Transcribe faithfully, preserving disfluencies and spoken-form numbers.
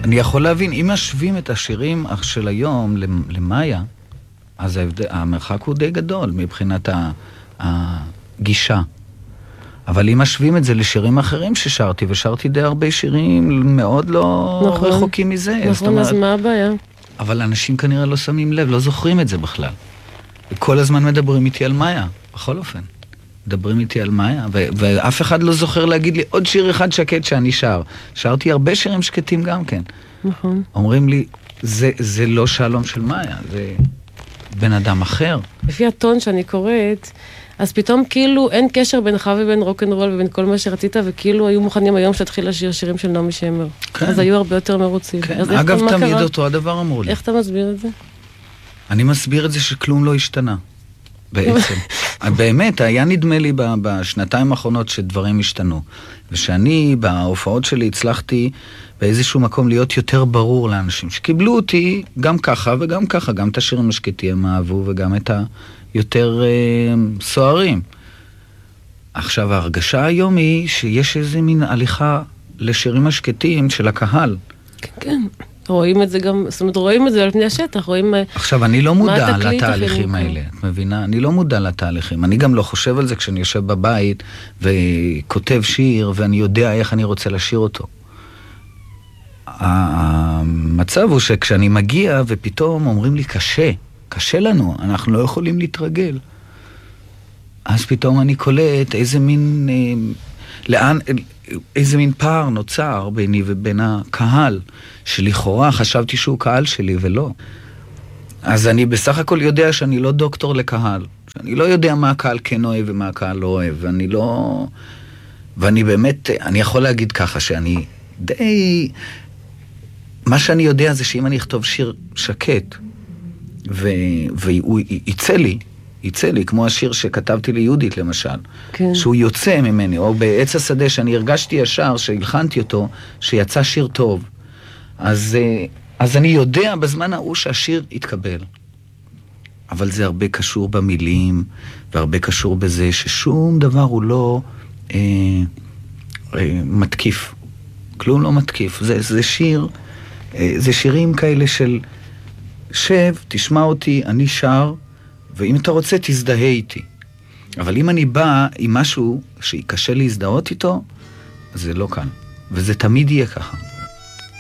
אני יכול להבין, אם משווים את השירים של היום למאיה, אז המרחק הוא די גדול מבחינת הגישה. אבל אם משווים את זה לשירים אחרים ששרתי, ושרתי די הרבה שירים מאוד לא נכון, רחוקים מזה. נכון, אומרת, אז מה הבעיה? אבל אנשים כנראה לא שמים לב, לא זוכרים את זה בכלל. כל הזמן מדברים איתי על מאיה, בכל אופן. מדברים איתי על מאיה, ו- ואף אחד לא זוכר להגיד לי עוד שיר אחד שקט שאני שר. שרתי הרבה שירים שקטים גם כן. נכון. אומרים לי, זה, זה לא שלום של מאיה, זה בן אדם אחר. לפי הטון שאני קוראת, אז פתאום כאילו אין קשר בינך ובין רוק'נ'רול ובין כל מה שרצית, וכאילו היו מוכנים היום שתתחיל לשיר שירים של נעמי שמר. כן. אז היו הרבה יותר מרוצים. כן. אגב, תמיד קרה? אותו הדבר אמרו לי. איך אתה מסביר את זה? אני מסביר את זה שכלום לא השתנה. בעצם. באמת, היה נדמה לי בשנתיים האחרונות שדברים השתנו. ושאני בהופעות שלי הצלחתי באיזשהו מקום להיות יותר ברור לאנשים שקיבלו אותי גם ככה וגם ככה, גם את השירים השקטים הם אהבו וגם את היותר אה, סוערים. עכשיו, ההרגשה היום היא שיש איזה מין הליכה לשירים השקטים של הקהל. כן, כן. רואים את זה גם, זאת אומרת, רואים את זה על פני השטח, רואים... עכשיו, אני לא מודע לתהליכים האלה, את מבינה? אני לא מודע לתהליכים. אני גם לא חושב על זה כשאני יושב בבית וכותב שיר, ואני יודע איך אני רוצה לשיר אותו. המצב הוא שכשאני מגיע ופתאום אומרים לי, קשה, קשה לנו, אנחנו לא יכולים להתרגל. אז פתאום אני קולט איזה מין... לאן... איזה מין פער נוצר ביני ובין הקהל, שלכאורה חשבתי שהוא קהל שלי ולא. אז אני בסך הכל יודע שאני לא דוקטור לקהל, שאני לא יודע מה הקהל כן אוהב ומה הקהל לא אוהב, ואני לא... ואני באמת, אני יכול להגיד ככה שאני די... מה שאני יודע זה שאם אני אכתוב שיר שקט, ו... והוא יצא לי, יצא לי, כמו השיר שכתבתי ליהודית למשל, כן. שהוא יוצא ממני, או בעץ השדה שאני הרגשתי ישר, שהלחנתי אותו, שיצא שיר טוב. אז, אז אני יודע בזמן ההוא שהשיר יתקבל. אבל זה הרבה קשור במילים, והרבה קשור בזה ששום דבר הוא לא אה, אה, מתקיף. כלום לא מתקיף. זה, זה שיר, אה, זה שירים כאלה של שב, תשמע אותי, אני שר, ואם אתה רוצה, תזדהה איתי. אבל אם אני בא עם משהו שקשה להזדהות איתו, זה לא כאן. וזה תמיד יהיה ככה.